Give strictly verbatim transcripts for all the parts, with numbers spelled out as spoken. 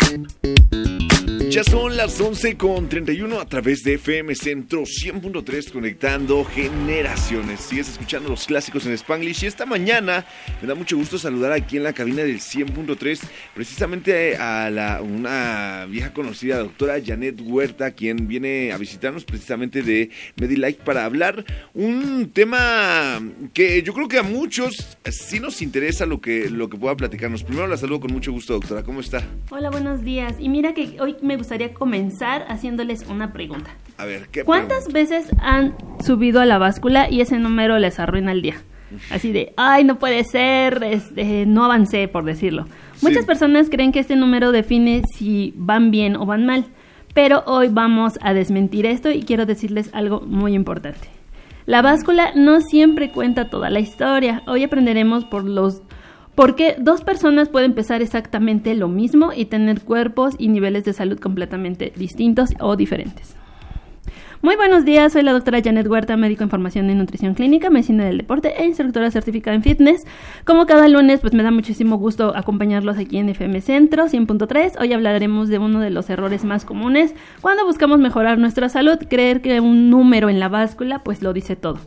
Ya son las once con treinta y uno a través de F M Centro cien punto tres, conectando generaciones. Sigues escuchando los clásicos en Spanglish y esta mañana me da mucho gusto saludar aquí en la cabina del cien punto tres precisamente a la, una vieja conocida, doctora Janet Huerta, quien viene a visitarnos precisamente de Medilife para hablar un tema que yo creo que a muchos sí nos interesa lo que, lo que pueda platicarnos. Primero la saludo con mucho gusto, doctora. ¿Cómo está? Hola, buenos días. Y mira que hoy me gustaría comenzar haciéndoles una pregunta. A ver, ¿qué ¿Cuántas pregunta? veces han subido a la báscula y ese número les arruina el día? Así de, ay, no puede ser, este, no avancé, por decirlo. Sí. Muchas personas creen que este número define si van bien o van mal, pero hoy vamos a desmentir esto y quiero decirles algo muy importante. La báscula no siempre cuenta toda la historia. Hoy aprenderemos por los Porque dos personas pueden pesar exactamente lo mismo y tener cuerpos y niveles de salud completamente distintos o diferentes. Muy buenos días, soy la doctora Janet Huerta, médico en formación en nutrición clínica, medicina del deporte e instructora certificada en fitness. Como cada lunes, pues me da muchísimo gusto acompañarlos aquí en F M Centro cien punto tres. Hoy hablaremos de uno de los errores más comunes cuando buscamos mejorar nuestra salud, creer que un número en la báscula pues lo dice todo.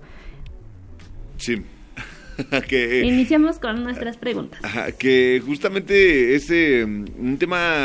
Sí. que, Iniciamos con nuestras preguntas. Ajá, que justamente es eh, un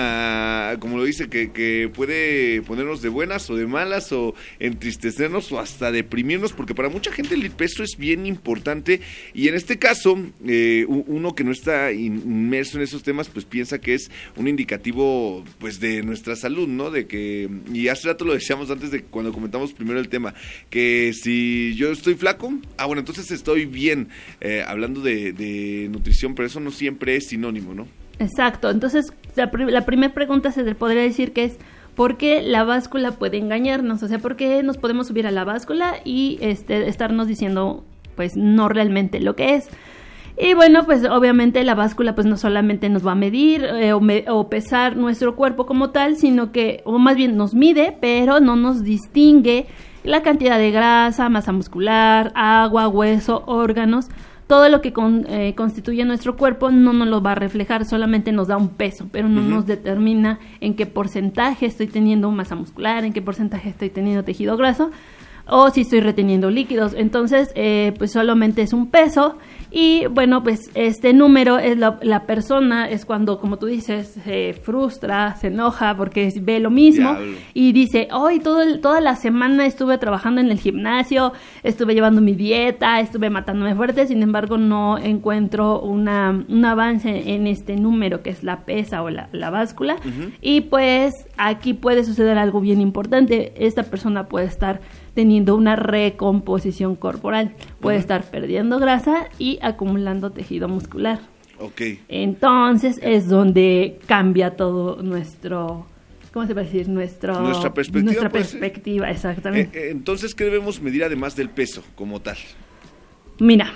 tema, como lo dice, que, que puede ponernos de buenas o de malas, o entristecernos o hasta deprimirnos, porque para mucha gente el peso es bien importante, y en este caso eh, uno que no está inmerso en esos temas pues piensa que es un indicativo pues de nuestra salud, ¿no? De que, y hace rato lo decíamos antes de cuando comentamos primero el tema, que si yo estoy flaco, ah bueno, entonces estoy bien. Eh, hablando de, de nutrición, pero eso no siempre es sinónimo, ¿no? Exacto, entonces la, pr- la primera pregunta se podría decir que es ¿por qué la báscula puede engañarnos? O sea, ¿por qué nos podemos subir a la báscula y este, estarnos diciendo pues no realmente lo que es? Y bueno, pues obviamente la báscula pues no solamente nos va a medir eh, o, me, o pesar nuestro cuerpo como tal, sino que, o más bien nos mide, pero no nos distingue la cantidad de grasa, masa muscular, agua, hueso, órganos. Todo lo que con, eh, constituye nuestro cuerpo no nos lo va a reflejar, solamente nos da un peso, pero no uh-huh. nos determina en qué porcentaje estoy teniendo masa muscular, en qué porcentaje estoy teniendo tejido graso, o si estoy reteniendo líquidos. Entonces, eh, pues solamente es un peso. Y bueno, pues este número es la, la persona, es cuando, como tú dices, se frustra, se enoja porque ve lo mismo. Diablo. Y dice, hoy todo el, toda la semana estuve trabajando en el gimnasio, estuve llevando mi dieta, estuve matándome fuerte, sin embargo no encuentro una, un avance en este número que es la pesa o la, la báscula. Uh-huh. Y pues aquí puede suceder algo bien importante. Esta persona puede estar teniendo una recomposición corporal, puede uh-huh. estar perdiendo grasa y acumulando tejido muscular. Okay. Entonces es donde cambia todo nuestro, ¿cómo se puede decir? Nuestro, nuestra perspectiva. Nuestra pues, perspectiva, exactamente. Eh, entonces, ¿qué debemos medir además del peso como tal? Mira,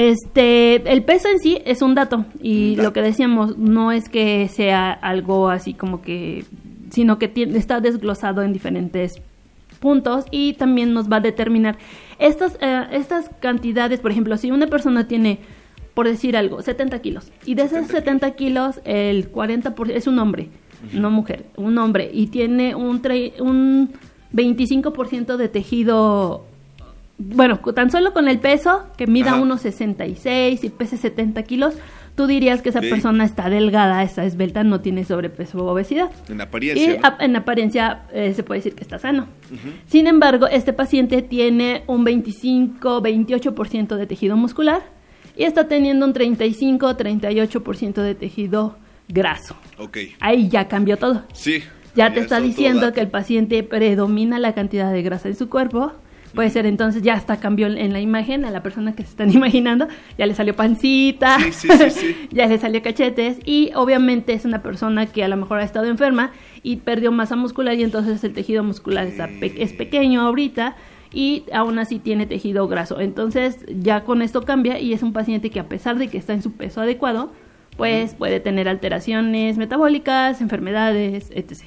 este, el peso en sí es un dato y dato. Lo que decíamos no es que sea algo así como que, sino que tiene, está desglosado en diferentes puntos y también nos va a determinar estas, eh, estas cantidades. Por ejemplo, si una persona tiene, por decir algo, setenta kilos y de esos setenta kilos el cuarenta por ciento es un hombre, uh-huh. no mujer, un hombre, y tiene un, tre- un veinticinco por ciento de tejido, bueno, tan solo con el peso, que mida uno sesenta y seis y pese setenta kilos, tú dirías que esa sí. persona está delgada, está esbelta, no tiene sobrepeso o obesidad. En apariencia, Y ¿no? a, en apariencia eh, se puede decir que está sano. Uh-huh. Sin embargo, este paciente tiene un veinticinco, veintiocho por ciento de tejido muscular y está teniendo un treinta y cinco, treinta y ocho por ciento de tejido graso. Okay. Ahí ya cambió todo. Sí. Ya, ya te está diciendo que el paciente predomina la cantidad de grasa en su cuerpo. Puede ser, entonces ya hasta cambió en la imagen a la persona que se están imaginando, ya le salió pancita, sí, sí, sí, sí. ya le salió cachetes, y obviamente es una persona que a lo mejor ha estado enferma y perdió masa muscular y entonces el tejido muscular está pe- es pequeño ahorita y aún así tiene tejido graso. Entonces ya con esto cambia y es un paciente que a pesar de que está en su peso adecuado, pues puede tener alteraciones metabólicas, enfermedades, etcétera.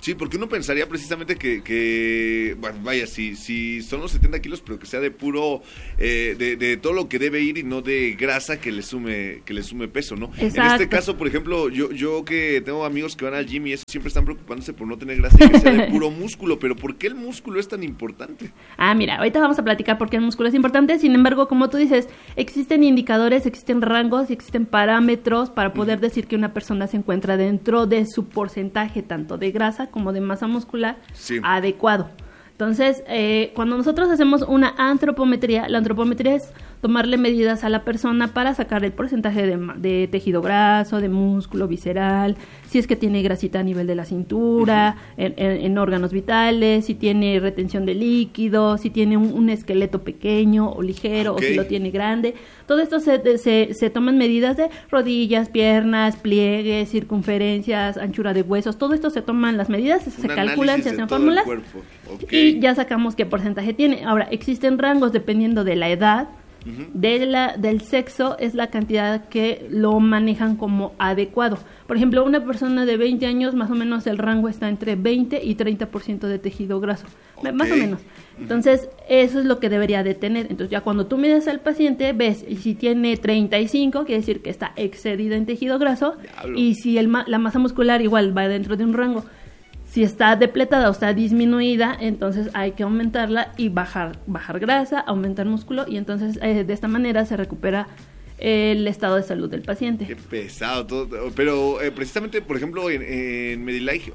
Sí, porque uno pensaría precisamente que, que bueno, vaya, si, si son los setenta kilos, pero que sea de puro, eh, de, de todo lo que debe ir y no de grasa que le sume, que le sume peso, ¿no? Exacto. En este caso, por ejemplo, yo, yo que tengo amigos que van al gym y eso siempre están preocupándose por no tener grasa y que sea de puro músculo, pero ¿por qué el músculo es tan importante? Ah, mira, ahorita vamos a platicar por qué el músculo es importante, sin embargo, como tú dices, existen indicadores, existen rangos y existen parámetros para poder uh-huh. decir que una persona se encuentra dentro de su porcentaje tanto de grasa como de masa muscular sí. adecuado. Entonces, eh, cuando nosotros hacemos una antropometría, la antropometría es tomarle medidas a la persona para sacar el porcentaje de, de tejido graso, de músculo visceral, si es que tiene grasita a nivel de la cintura, uh-huh. en, en, en órganos vitales, si tiene retención de líquido, si tiene un, un esqueleto pequeño o ligero, okay. o si lo tiene grande. Todo esto se, se, se toman medidas de rodillas, piernas, pliegues, circunferencias, anchura de huesos, todo esto se toman las medidas, se calculan, se hacen fórmulas okay. y ya sacamos qué porcentaje tiene. Ahora, existen rangos dependiendo de la edad, uh-huh. de la, del sexo, es la cantidad que lo manejan como adecuado. Por ejemplo, una persona de veinte años, más o menos el rango está entre veinte y treinta por ciento de tejido graso, okay. más o menos. Entonces, eso es lo que debería de tener. Entonces, ya cuando tú mides al paciente, ves, y si tiene treinta y cinco, quiere decir que está excedido en tejido graso, Diablo. Y si el, la masa muscular igual va dentro de un rango. Si está depletada o está disminuida, entonces hay que aumentarla y bajar bajar grasa, aumentar músculo, y entonces eh, de esta manera se recupera el estado de salud del paciente. Qué pesado todo, pero eh, precisamente, por ejemplo, en, en Medilife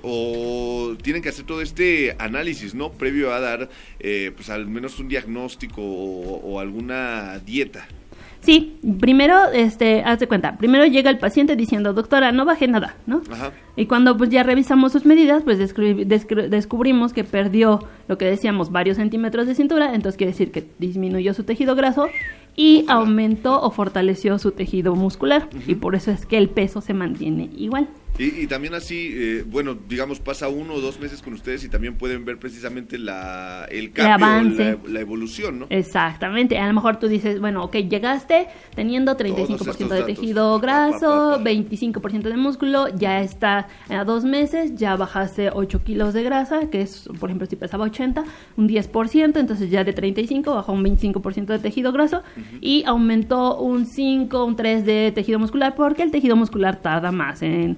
o tienen que hacer todo este análisis, ¿no? Previo a dar, eh, pues al menos un diagnóstico o, o alguna dieta. Sí, primero, este, haz de cuenta, primero llega el paciente diciendo, doctora, no bajé nada, ¿no? Ajá. Y cuando pues ya revisamos sus medidas, pues descubri- descubri- descubrimos que perdió lo que decíamos, varios centímetros de cintura, entonces quiere decir que disminuyó su tejido graso y Ojalá. aumentó o fortaleció su tejido muscular, uh-huh. y por eso es que el peso se mantiene igual. Y, y también así, eh, bueno, digamos, pasa uno o dos meses con ustedes y también pueden ver precisamente la, el cambio, el avance. La, la evolución, ¿no? Exactamente, a lo mejor tú dices, bueno, ok, llegaste teniendo treinta y cinco por ciento de tejido graso, pa, pa, pa, pa. veinticinco por ciento de músculo, ya está a dos meses, ya bajaste ocho kilos de grasa, que es, por ejemplo, si pesaba ochenta, un diez por ciento, entonces ya de treinta y cinco bajó un veinticinco por ciento de tejido graso, uh-huh. y aumentó un cinco, un tres de tejido muscular, porque el tejido muscular tarda más en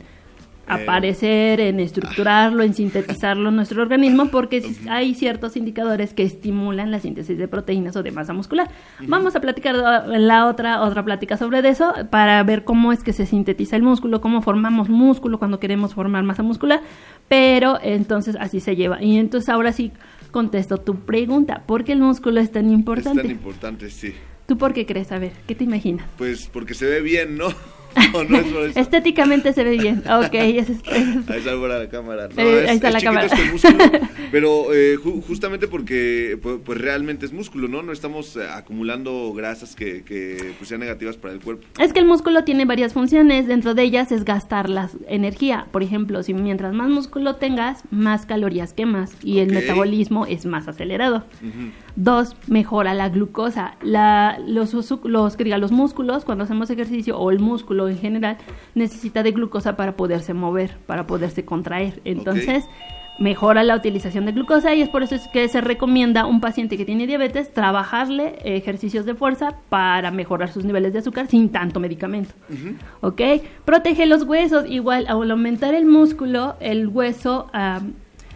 aparecer, en estructurarlo, en sintetizarlo en nuestro organismo, porque uh-huh. hay ciertos indicadores que estimulan la síntesis de proteínas o de masa muscular. Uh-huh. Vamos a platicar en la otra otra plática sobre eso para ver cómo es que se sintetiza el músculo, cómo formamos músculo cuando queremos formar masa muscular, pero entonces así se lleva. Y entonces ahora sí contesto tu pregunta, ¿por qué el músculo es tan importante? Es tan importante, sí. ¿Tú por qué crees? A ver, ¿qué te imaginas? Pues porque se ve bien, ¿no? No, no es por eso. Estéticamente se ve bien. Ok, es, es, es... ahí está ahora la cámara. No, eh, es, ahí está es la cámara. Este músculo, pero eh, ju- justamente porque pues, pues realmente es músculo, ¿no? No estamos eh, acumulando grasas que, que pues, sean negativas para el cuerpo. Es que el músculo tiene varias funciones. Dentro de ellas es gastar la energía. Por ejemplo, si mientras más músculo tengas, más calorías quemas y okay. el metabolismo es más acelerado. Uh-huh. Dos, mejora la glucosa. La, los, los, que diga, los músculos, cuando hacemos ejercicio, o el músculo en general, necesita de glucosa para poderse mover, para poderse contraer. Entonces, okay. mejora la utilización de glucosa, y es por eso es que se recomienda a un paciente que tiene diabetes trabajarle ejercicios de fuerza para mejorar sus niveles de azúcar sin tanto medicamento. Uh-huh. ¿Ok? Protege los huesos. Igual, al aumentar el músculo, el hueso Um,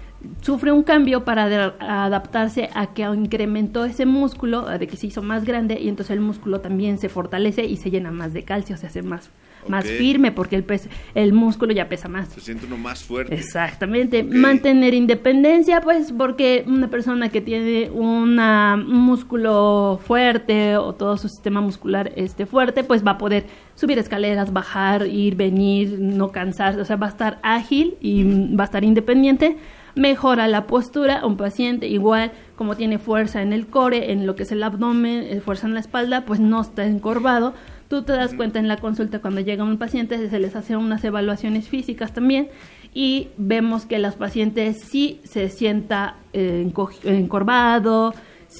sufre un cambio para de, adaptarse a que incrementó ese músculo, de que se hizo más grande, y entonces el músculo también se fortalece y se llena más de calcio, se hace más, okay. más firme, porque el, pes, el músculo ya pesa más. Se siente uno más fuerte. Exactamente. Okay. Mantener independencia, pues porque una persona que tiene una, un músculo fuerte o todo su sistema muscular este, fuerte, pues va a poder subir escaleras, bajar, ir, venir, no cansarse, o sea, va a estar ágil y va a estar independiente. Mejora la postura, un paciente igual como tiene fuerza en el core, en lo que es el abdomen, fuerza en la espalda, pues no está encorvado. Tú te das cuenta en la consulta cuando llega un paciente, se les hace unas evaluaciones físicas también, y vemos que los pacientes sí se sienta eh, enco- encorvado,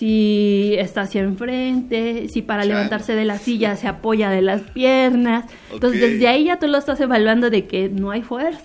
si está hacia enfrente, si para claro. levantarse de la silla se apoya de las piernas. Okay. Entonces desde ahí ya tú lo estás evaluando de que no hay fuerza.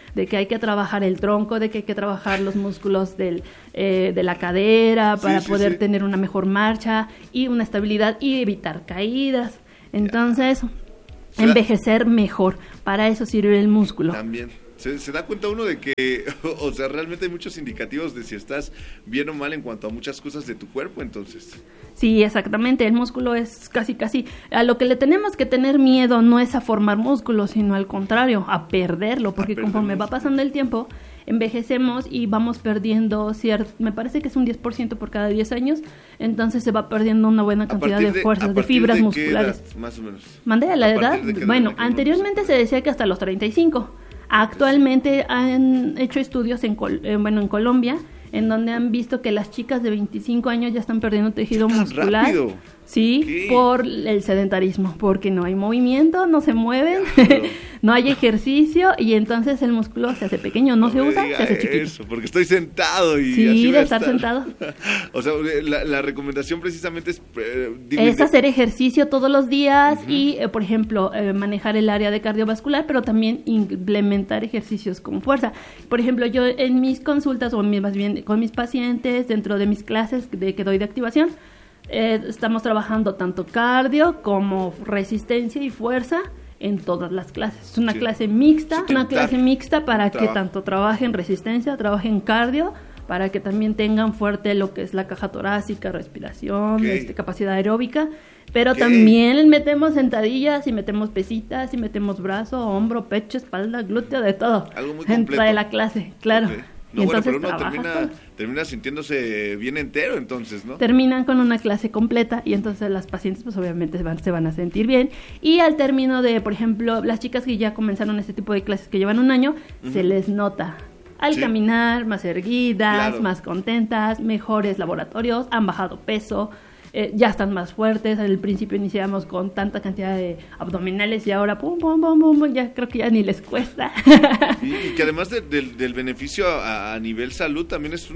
de que hay que trabajar el tronco, de que hay que trabajar los músculos del, eh, de la cadera para sí, sí, poder sí. tener una mejor marcha y una estabilidad y evitar caídas. Entonces, yeah. envejecer mejor, para eso sirve el músculo. También. Se, se da cuenta uno de que, o sea, realmente hay muchos indicativos de si estás bien o mal en cuanto a muchas cosas de tu cuerpo, entonces. Sí, exactamente, el músculo es casi, casi, a lo que le tenemos que tener miedo no es a formar músculo, sino al contrario, a perderlo, porque perder conforme músculo. va pasando el tiempo, envejecemos y vamos perdiendo cierto, me parece que es un diez por ciento por cada diez años, entonces se va perdiendo una buena cantidad de, de fuerzas, de fibras de musculares. Edad, más o menos. ¿Mandé a la edad? Bueno, anteriormente se decía que hasta los treinta y cinco. Actualmente han hecho estudios en, Col- eh, bueno, en Colombia, en donde han visto que las chicas de veinticinco años ya están perdiendo tejido muscular. Rápido. Sí, ¿Qué? Por el sedentarismo, porque no hay movimiento, no se mueven, claro. no hay ejercicio y entonces el músculo se hace pequeño, no, no se usa, se hace chiquito. Eso, porque estoy sentado y sí, así de estar, estar sentado. O sea, la, la recomendación precisamente es... Eh, es hacer ejercicio todos los días uh-huh. y, eh, por ejemplo, eh, manejar el área de cardiovascular, pero también implementar ejercicios con fuerza. Por ejemplo, yo en mis consultas, o más bien con mis pacientes, dentro de mis clases de, que doy de activación, Eh, estamos trabajando tanto cardio como resistencia y fuerza en todas las clases. Es una sí. clase mixta, sí, una clase mixta para que trabajo. tanto trabajen resistencia, trabajen cardio, para que también tengan fuerte lo que es la caja torácica, respiración, okay. este, capacidad aeróbica, pero okay. también metemos sentadillas y metemos pesitas y metemos brazo, hombro, pecho, espalda, glúteo, de todo. Algo muy completo. Dentro de la clase, claro. Okay. No, bueno, pero uno termina, termina sintiéndose bien entero, entonces, ¿no? Terminan con una clase completa y entonces las pacientes, pues obviamente se van, se van a sentir bien. Y al término de, por ejemplo, las chicas que ya comenzaron este tipo de clases que llevan un año, uh-huh. se les nota al sí. caminar más erguidas, claro. más contentas, mejores laboratorios, han bajado peso. Eh, ya están más fuertes. Al principio iniciamos con tanta cantidad de abdominales y ahora pum, pum, pum, pum, ya creo que ya ni les cuesta. Y, y que además de, de, del beneficio a, a nivel salud también es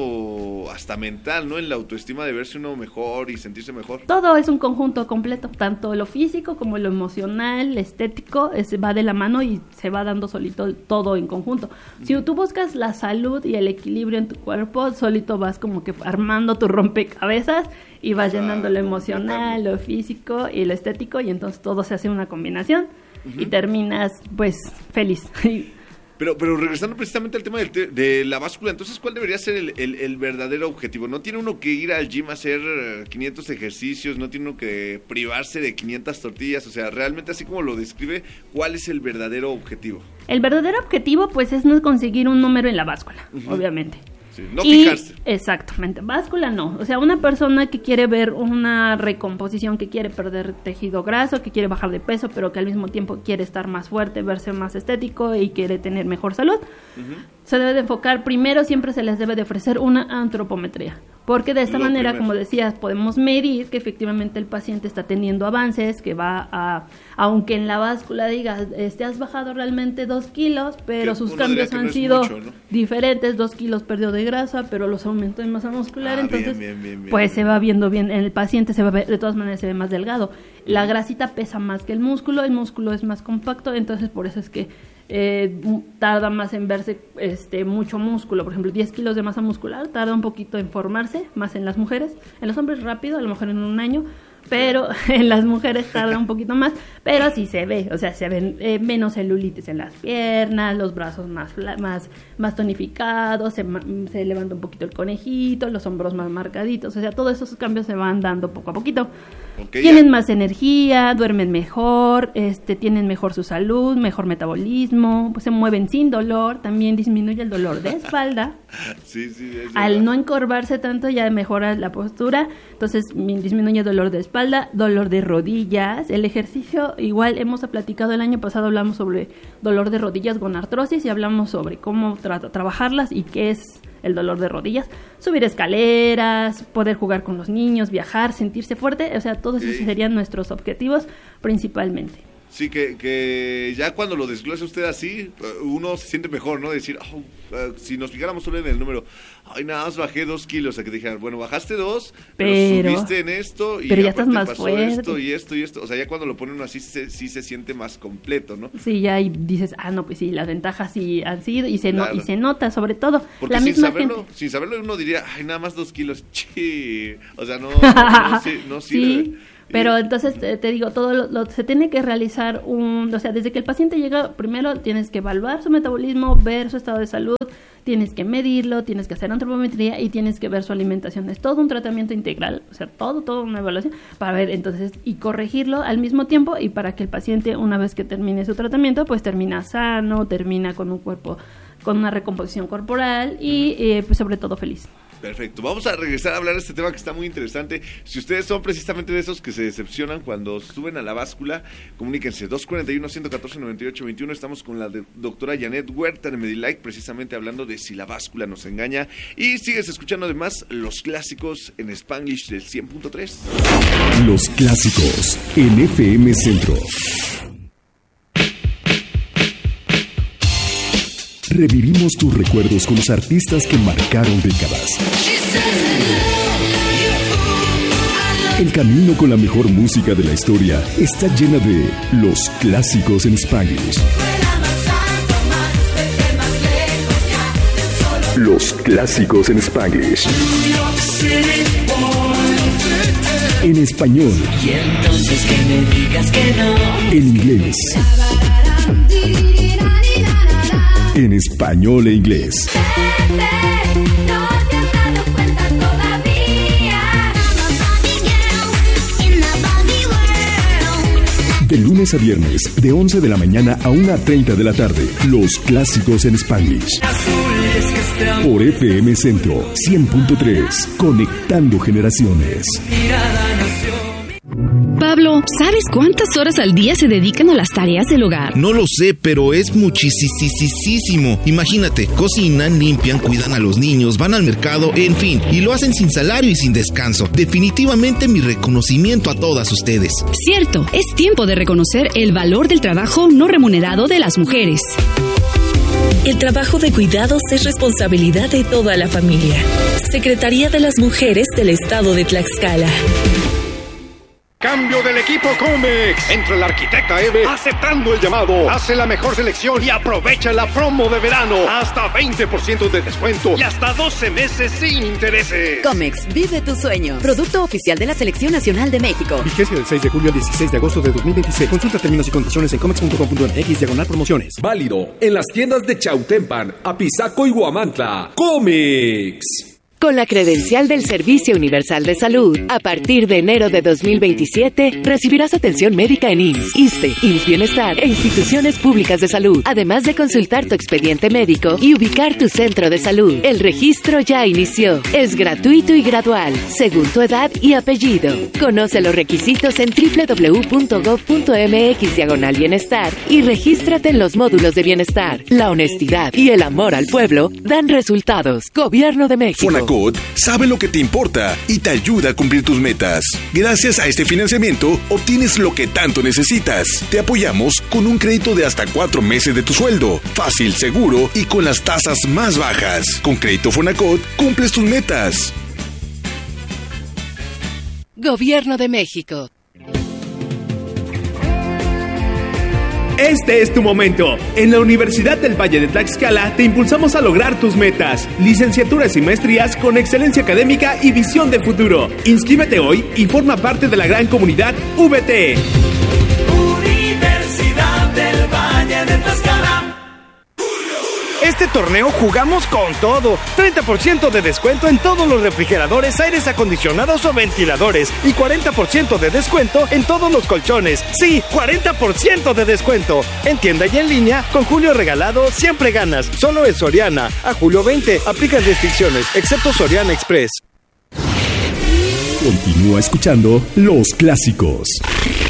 uno hasta mental, ¿no? En la autoestima de verse uno mejor y sentirse mejor. Todo es un conjunto completo, tanto lo físico como lo emocional, estético, es, va de la mano y se va dando solito todo en conjunto. Si uh-huh. tú buscas la salud y el equilibrio en tu cuerpo, solito vas como que armando tu rompecabezas y vas llenando lo emocional, lo físico y lo estético, y entonces todo se hace una combinación uh-huh. y terminas pues feliz. Pero, pero regresando precisamente al tema del te- de la báscula, entonces, ¿cuál debería ser el, el, el verdadero objetivo? ¿No tiene uno que ir al gym a hacer quinientos ejercicios? ¿No tiene uno que privarse de quinientas tortillas? O sea, realmente así como lo describe, ¿cuál es el verdadero objetivo? El verdadero objetivo pues es no conseguir un número en la báscula, uh-huh. obviamente. Sí, no fijarse. Exactamente, báscula no. O sea, una persona que quiere ver una recomposición, que quiere perder tejido graso, que quiere bajar de peso, pero que al mismo tiempo quiere estar más fuerte, verse más estético y quiere tener mejor salud, uh-huh. se debe de enfocar, primero siempre se les debe de ofrecer una antropometría. Porque de esta Lo manera, primero. como decías, podemos medir que efectivamente el paciente está teniendo avances, que va a, aunque en la báscula digas, este, has bajado realmente dos kilos, pero que sus cambios han no sido mucho, ¿no? diferentes, dos kilos perdió de grasa, pero los aumentó en masa muscular, ah, entonces, bien, bien, bien, bien, pues bien. se va viendo bien, en el paciente se va de todas maneras se ve más delgado. La grasita pesa más que el músculo, el músculo es más compacto, entonces por eso es que Eh, tarda más en verse este mucho músculo. Por ejemplo, diez kilos de masa muscular tarda un poquito en formarse, más en las mujeres. En los hombres rápido, a lo mejor en un año, pero en las mujeres tarda un poquito más, pero sí se ve, o sea, se ven eh, menos celulitis en las piernas, los brazos más más más tonificados, se, se levanta un poquito el conejito, los hombros más marcaditos, o sea, todos esos cambios se van dando poco a poquito. Okay, tienen ya. más energía, duermen mejor, este tienen mejor su salud, mejor metabolismo, pues se mueven sin dolor, también disminuye el dolor de espalda. Sí, sí, Al no encorvarse tanto ya mejora la postura, entonces disminuye el dolor de espalda, dolor de rodillas. El ejercicio, igual hemos platicado el año pasado, hablamos sobre dolor de rodillas con artrosis y hablamos sobre cómo tra- trabajarlas y qué es el dolor de rodillas. Subir escaleras, poder jugar con los niños, viajar, sentirse fuerte, o sea, todos esos serían nuestros objetivos principalmente. Sí, que, que ya cuando lo desglosa usted así, uno se siente mejor, ¿no? Decir, oh, uh, si nos fijáramos solo en el número, ay, nada más bajé dos kilos, a que dijeran, bueno, bajaste dos, pero, pero subiste en esto, y pero ya estás más pasó fuerte. esto y esto y esto. O sea, ya cuando lo pone uno así, se, sí se siente más completo, ¿no? Sí, ya y dices, ah, no, pues sí, las ventajas sí han sido, y se, Claro. no, y se nota, sobre todo. Porque la sin misma saberlo, gente. sin saberlo uno diría, ay, nada más dos kilos, chi. O sea, no, no, no, sí, no sirve. Sí. Pero entonces te, te digo, todo lo, lo, se tiene que realizar un, o sea, desde que el paciente llega, primero tienes que evaluar su metabolismo, ver su estado de salud, tienes que medirlo, tienes que hacer antropometría y tienes que ver su alimentación. Es todo un tratamiento integral, o sea, todo, todo una evaluación para ver entonces y corregirlo al mismo tiempo y para que el paciente, una vez que termine su tratamiento, pues termina sano, termina con un cuerpo, con una recomposición corporal y eh, pues sobre todo feliz. Perfecto, vamos a regresar a hablar de este tema que está muy interesante. Si ustedes son precisamente de esos que se decepcionan cuando suben a la báscula, comuníquense, dos cuatro uno, uno uno cuatro, nueve ocho dos uno. Estamos con la de, doctora Janet Huerta de Medilike, precisamente hablando de si la báscula nos engaña. Y sigues escuchando además los clásicos en Spanglish del cien punto tres. Los clásicos en F M Centro. Revivimos tus recuerdos con los artistas que marcaron décadas. El camino con la mejor música de la historia está llena de los clásicos en Spanglish. Los clásicos en Spanglish. En español. Y entonces que me digas que no. En inglés. En español e inglés. No te has dado cuenta todavía. De lunes a viernes, de once de la mañana a una treinta de la tarde, los clásicos en Spanglish. Por F M Centro cien punto tres, conectando generaciones. Pablo, ¿sabes cuántas horas al día se dedican a las tareas del hogar? No lo sé, pero es muchísimo. Imagínate, cocinan, limpian, cuidan a los niños, van al mercado, en fin, y lo hacen sin salario y sin descanso. Definitivamente mi reconocimiento a todas ustedes. Cierto, es tiempo de reconocer el valor del trabajo no remunerado de las mujeres. El trabajo de cuidados es responsabilidad de toda la familia. Secretaría de las Mujeres del Estado de Tlaxcala. Cambio del equipo Comex. Entra el arquitecta Eve aceptando el llamado. Hace la mejor selección y aprovecha la promo de verano. Hasta veinte por ciento de descuento y hasta doce meses sin intereses. Comex, vive tu sueño. Producto oficial de la Selección Nacional de México. Vigencia del seis de julio al dieciséis de agosto de dos mil veintiséis. Consulta términos y condiciones en comex punto com punto m x diagonal promociones. Válido en las tiendas de Chautempan, Apizaco y Huamantla. Comex. Con la credencial del Servicio Universal de Salud, a partir de enero de dos mil veintisiete, recibirás atención médica en I M S S, ISSSTE, I M S S Bienestar e instituciones públicas de salud, además de consultar tu expediente médico y ubicar tu centro de salud. El registro ya inició. Es gratuito y gradual, según tu edad y apellido. Conoce los requisitos en doble u doble u doble u punto gob punto m x diagonal bienestar y regístrate en los módulos de bienestar. La honestidad y el amor al pueblo dan resultados. Gobierno de México. Fonacot sabe lo que te importa y te ayuda a cumplir tus metas. Gracias a este financiamiento, obtienes lo que tanto necesitas. Te apoyamos con un crédito de hasta cuatro meses de tu sueldo. Fácil, seguro y con las tasas más bajas. Con Crédito Fonacot, cumples tus metas. Gobierno de México. Este es tu momento. En la Universidad del Valle de Tlaxcala te impulsamos a lograr tus metas. Licenciaturas y maestrías con excelencia académica y visión de futuro. Inscríbete hoy y forma parte de la gran comunidad V T. Universidad del Valle de Tlaxcala. Este torneo jugamos con todo. treinta por ciento de descuento en todos los refrigeradores, aires acondicionados o ventiladores. Y cuarenta por ciento de descuento en todos los colchones. Sí, cuarenta por ciento de descuento. En tienda y en línea, con Julio Regalado siempre ganas. Solo en Soriana. A julio veinte, aplican restricciones, excepto Soriana Express. Continúa escuchando Los Clásicos.